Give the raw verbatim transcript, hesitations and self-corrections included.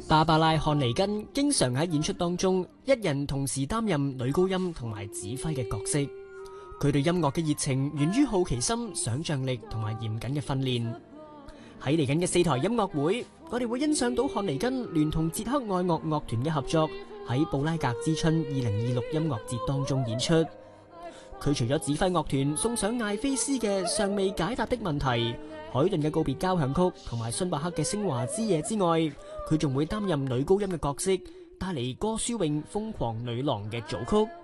芭芭拉·漢尼根經常喺演出當中一人同時擔任女高音同埋指揮嘅角色。佢對音樂嘅熱情源於好奇心、想象力同埋嚴謹嘅訓練。喺嚟緊嘅四台音樂會，我哋會欣賞到漢尼根聯同捷克愛樂樂團嘅合作，喺布拉格之春二零二六音樂節當中演出。佢除咗指揮樂團送上艾菲斯嘅尚未解答的問題、海頓嘅告別交響曲同埋遜伯克嘅升華之夜之外，佢仲會擔任女高音嘅角色，帶嚟歌書詠瘋狂女郎嘅組曲。